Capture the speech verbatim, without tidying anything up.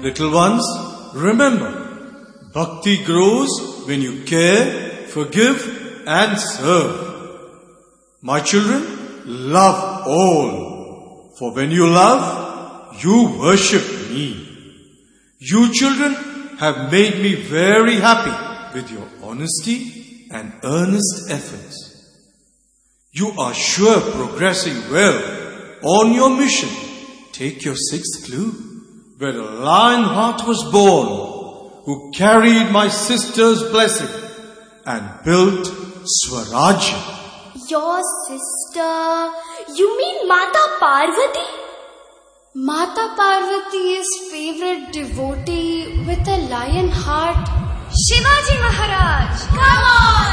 Little ones, remember, bhakti grows when you care, forgive and serve. My children, love all. For when you love, you worship me. You children have made me very happy with your honesty and earnest efforts. You are sure progressing well on your mission. Take your sixth clue, where a Lionheart was born, who carried my sister's blessing and built Swarajya. Your sister? You mean Mata Parvati? Mata Parvati's favorite devotee with a lion heart? Shivaji Maharaj! Come on!